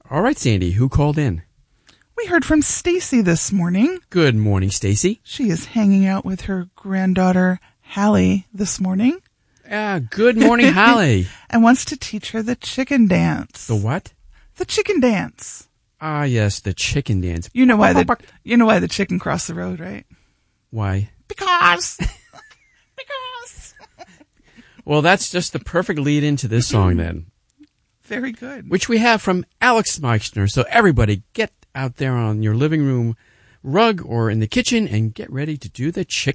All right, Sandy, who called in? We heard from Stacy this morning. Good morning, Stacy. She is hanging out with her granddaughter, Hallie, this morning. Good morning, Hallie. And wants to teach her the chicken dance. The what? The chicken dance. Ah, yes, the chicken dance. You know why the chicken crossed the road, right? Why? Because. Well, that's just the perfect lead into this song then. Very good. Which we have from Alex Meixner. So everybody get out there on your living room rug or in the kitchen and get ready to do the chicken